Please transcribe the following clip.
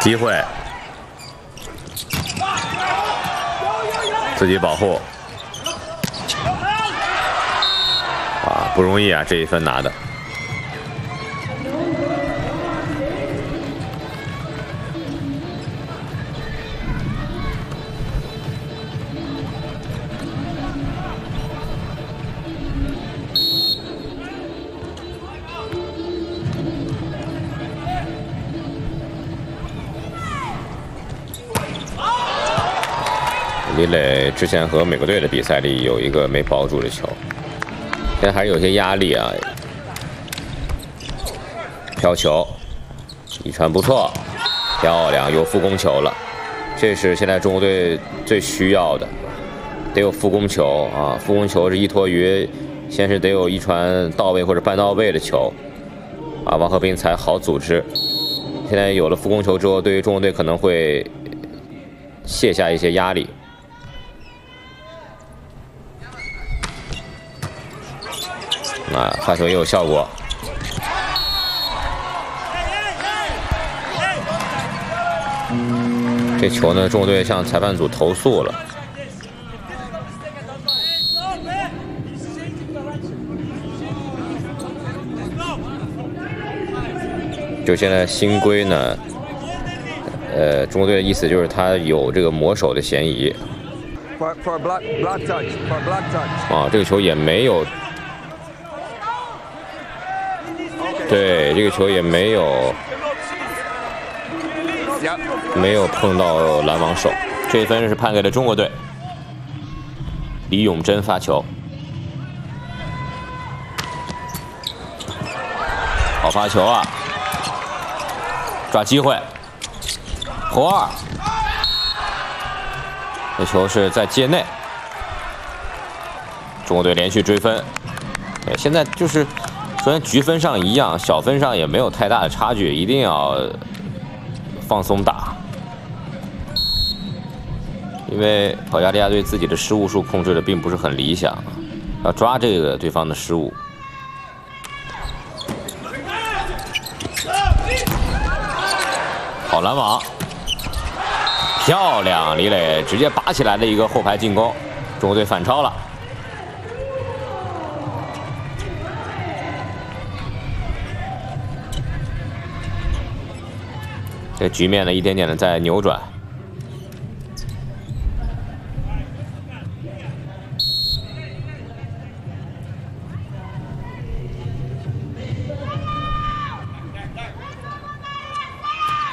机会，自己保护。啊，不容易啊，这一分拿的。 李磊之前和美国队的比赛里有一个没保住的球，现在还是有些压力啊。飘球，一传不错，漂亮，有副攻球了，这是现在中国队最需要的，得有副攻球啊！副攻球是依托于先是得有一传到位或者半到位的球，啊，王和平才好组织。现在有了副攻球之后，对于中国队可能会卸下一些压力。 啊，发球也有效果。这球呢，中国队向裁判组投诉了。就现在新规呢，中国队的意思就是他有这个抹手的嫌疑。啊，这个球也没有。 对，这个球也没有碰到拦网手，这一分是判给了中国队。李永珍发球，好发球啊！抓机会，侯二，这球是在界内，中国队连续追分。现在就是。 虽然局分上一样，小分上也没有太大的差距，一定要放松打，因为保加利亚队自己的失误数控制的并不是很理想，要抓这个对方的失误。好拦网，漂亮！李磊直接拔起来的一个后排进攻，中国队反超了。 这局面呢，一点点的在扭转。